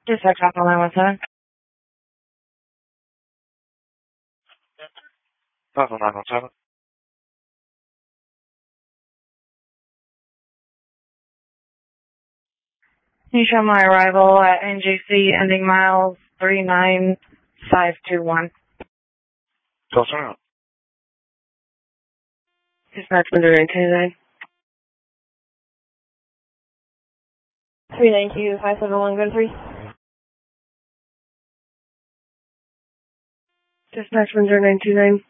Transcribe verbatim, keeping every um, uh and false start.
Dispatch Alpha nine one seven. Alpha nine one seven. You show my arrival at N J C ending miles three nine five two one. Toss around. Dispatch Winter nine two nine. three nine two five seven one, go to three. Dispatch Winter nine two nine.